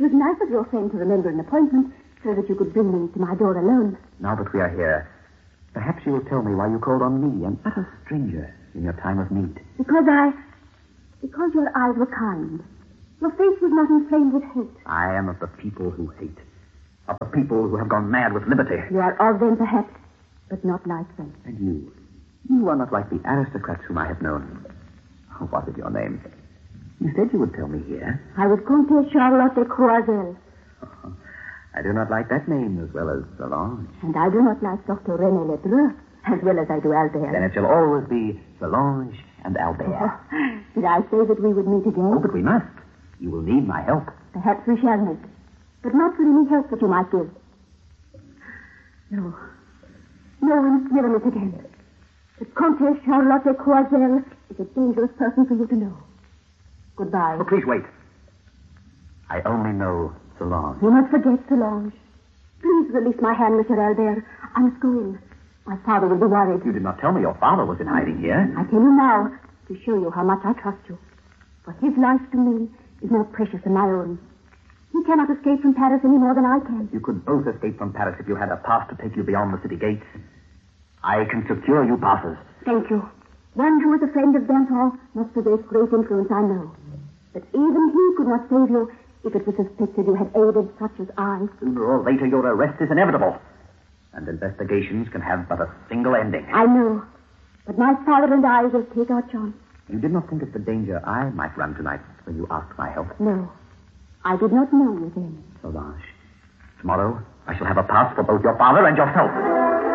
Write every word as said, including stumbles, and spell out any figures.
It was nice of your friend to remember an appointment so that you could bring me to my door alone. Now that we are here, perhaps you will tell me why you called on me, an utter stranger, in your time of need. Because I... Because your eyes were kind. Your face was not inflamed with hate. I am of the people who hate. Of the people who have gone mad with liberty. You are of them, perhaps, but not like them. And you? You are not like the aristocrats whom I have known. Oh, what is your name? You said you would tell me here. I was Comtesse Charlotte de Croiselle. Oh, I do not like that name as well as Solange. And I do not like Doctor René Ledru as well as I do Albert. Then it shall always be Solange and Albert. Oh, did I say that we would meet again? Oh, but we must. You will need my help. Perhaps we shall meet. But not for any help that you might give. No. No one must never meet again. But Comtesse Charlotte de Croiselle is a dangerous person for you to know. Goodbye. Oh, please wait. I only know Solange. You must forget Solange. Please release my hand, Mister Albert. I must go in. My father will be worried. You did not tell me your father was in hiding here. I tell you now to show you how much I trust you. For his life to me is more precious than my own. He cannot escape from Paris any more than I can. You could both escape from Paris if you had a pass to take you beyond the city gates. I can secure you passes. Thank you. One who is a friend of Danton must possess great influence, I know. But even he could not save you if it was suspected you had aided such as I. Sooner or later, your arrest is inevitable. And investigations can have but a single ending. I know. But my father and I will take our chance. You did not think of the danger I might run tonight when you asked my help? No. I did not know you then. Solange, tomorrow I shall have a pass for both your father and yourself.